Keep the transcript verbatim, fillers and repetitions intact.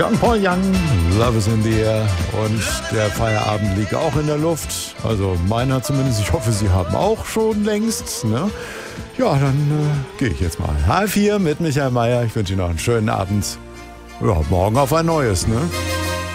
Jean-Paul Young, Love is in the air. Und der Feierabend liegt auch in der Luft. Also meiner zumindest. Ich hoffe, Sie haben auch schon längst. Ne? Ja, dann äh, gehe ich jetzt mal. Halb vier mit Michael Mayer. Ich wünsche Ihnen noch einen schönen Abend. Ja, morgen auf ein neues. Ne?